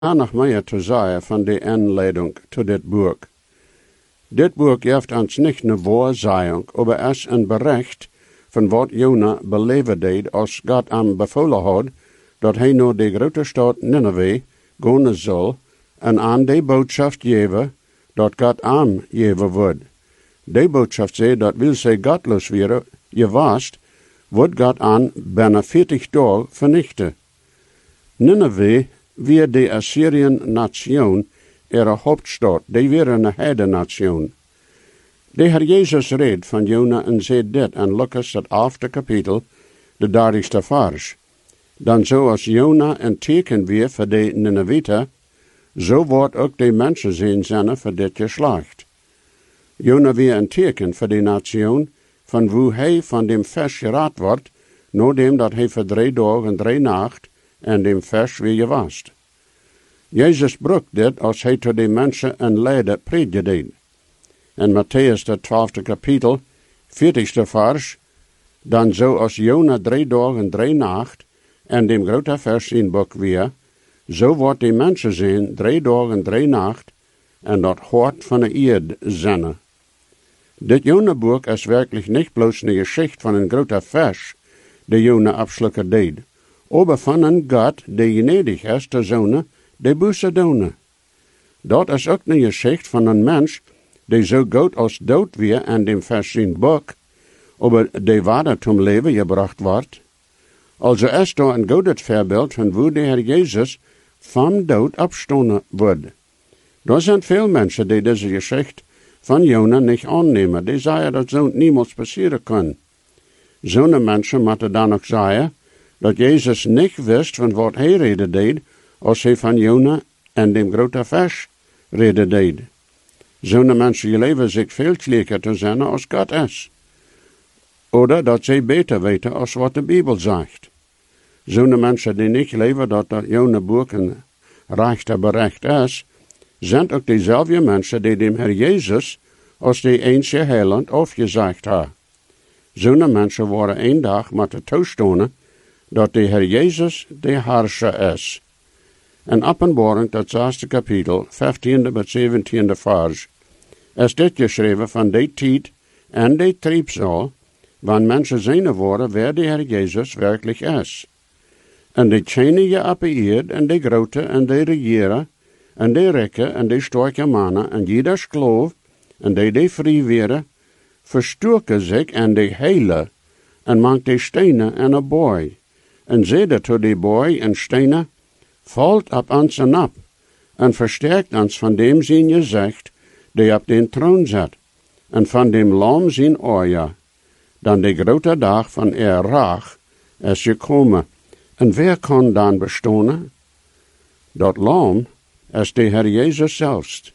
nog meer te zeggen van de inleiding tot dit boek. Dit boek geeft ons niet een waarzeging, maar es een bericht van wat Jona beleven deed als God hem bevolen had, dat hij naar de grote stad Nineveh gaan zal en aan de boodschap geven, dat God hem geven wordt. De boodschap zei dat wil zij godloos werden, je wast, wordt God aan bijna 40 dagen vernichten. Nineveh weer de Assyrien-nation, ihre hoofdstad, die weer een heidennation. De Heer Jezus reed van Jona en zei dit in Lucas het 11e kapitel, de 30e vers. Dan zoals Jona een teken weer voor de Nineviten, zo wordt ook de mensen zijn voor dit geslacht. Jona weer een teken voor de nation, van hoe hij van dem vers geraad wordt, nadat dat hij voor 3 dagen en 3 nacht en dem vers weer gewast. Jezus broek dit als hij tot de mensen een leider prediken deed. In Matthäus het 12e kapitel, 40e vers, dan zo als Jona 3 dagen en 3 nacht en dem grote vers in boek weer, zo wordt de mensen zijn 3 dagen en 3 nacht en dat hoort van de eerd zinnen. Dit Jona-boek is werkelijk niet bloos een geschichte van een grote vers, die Jona afslukken deed, maar van een God die gnädig is te zonen, die busse donen. Dat is ook een geschichte van een mens die zo goed als dood weer in dem vers in boek, maar die waarde zum leven gebracht wordt. Also is daar een goed voorbeeld van hoe de Heer Jezus van dood opstonden wordt. Er zijn veel mensen die deze geschichte van Jona niet aannemen. Die zeggen dat zo niemals passeren kan. Zo'n mensen moeten dan ook zeggen dat Jezus niet wist van wat hij reden deed, als hij van Jona en dem grote vers reden deed. Zo'n mensen leven zich veel slechter te zijn als God is. Oder dat zij beter weten als wat de Bijbel zegt. Zo'n mensen die niet leven dat dat Jona-boek een rechte bericht is, zijn ook dezelfde mensen die dem Heer Jezus als de enige heiland afgezegd hebben. Zo'n mensen worden een dag moeten toestaan dat de Heer Jezus de Herrscher is. In Openbaring, dat 6e kapitel, 15e tot 17e vers, is dit geschreven van die tijd en die triebsal, wanneer mensen zien worden waar de Heer Jezus werkelijk is. En die tjenen je op de eerd, en die grote, en die regeren, en die rijke, en die sterke mannen, en jeder geloof, en die vrij werden, verstoken zich en die hele, en maakt die stenen en een boy. En zeide tot die boy en stenen, valt op ons en op, en versterkt ons van dem zijn gezicht, die op den troon zit, en van dem lam zijn oor. Dan de grote dag van raag is gekomen. En wie kan dan bestaan? Dat lam is de Heer Jezus zelfs.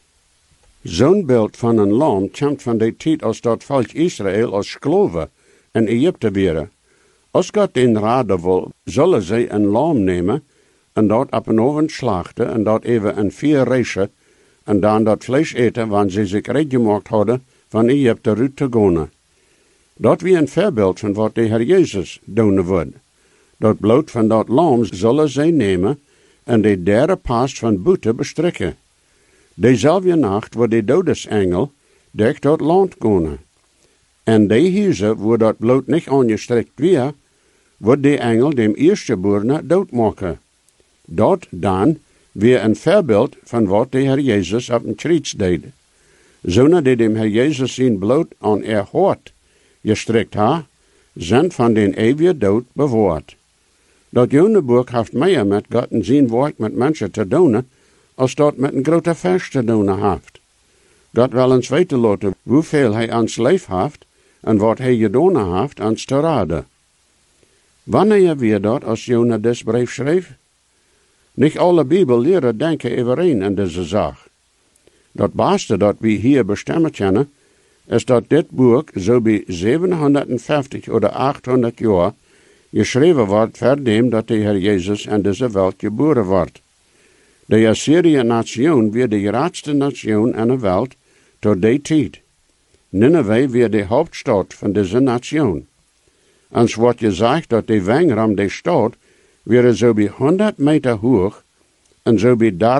Zo'n beeld van een lam komt van de tijd als dat volk Israël als schloven in Egypte waren. Als God den raden wil, zullen zij een lam nemen en dat op een oven slachten en dat even in 4 reizen en dan dat vlees eten, wanneer ze zich recht gemaakt hadden van Egypte uit te gaan. Dat wie een voorbeeld van wat de Heer Jezus doen wordt. Dat bloed van dat lam zullen zij nemen en de derde past van boete bestrekken. Dezelfde nacht wordt de dodesengel durch dat land gaan. En de huizen waar dat bloed niet aangestrekt weer, wordt de engel dem eerstgeborene doodmaken. Dat dan weer een voorbeeld van wat de Heer Jezus op een kruis deed. Zonen die dem Heer Jezus zijn bloed aan hart gestrekt ha, zijn van den eeuwige dood bewaard. Dat Jona-boek heeft meer met God en zijn woord met mensen te doen, als dat met een grote vers te doen heeft. God wil ons weten laten hoeveel hij ons leef heeft en wat hij gedaan heeft ons te raden. Wanneer weer dat als Jona des brief schreef? Niet alle Bibelleren denken overeen in deze zaak. Dat beste dat we hier bestemmen kunnen, is dat dit boek zo bij 750 oder 800 jaar geschreven wordt verdem dat de Heer Jezus in deze wereld geboren wordt. De Assyrië-nation weer de grootste nation in de wereld tot die tijd. Nineveh weer de hoofdstad van deze nation. Ons wordt gezegd dat de wengram der stad weer zo bij 100 meter hoog en zo bij